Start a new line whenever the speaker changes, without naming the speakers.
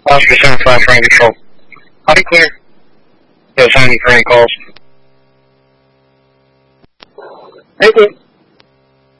Oscar 75 for control. Body clear. Yes, signing for any calls.
Thank you.